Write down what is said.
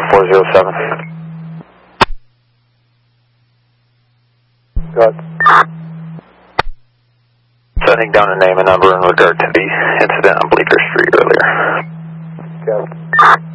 407. Go ahead. Setting down a name and number in regard to the incident on Bleecker Street earlier. Okay.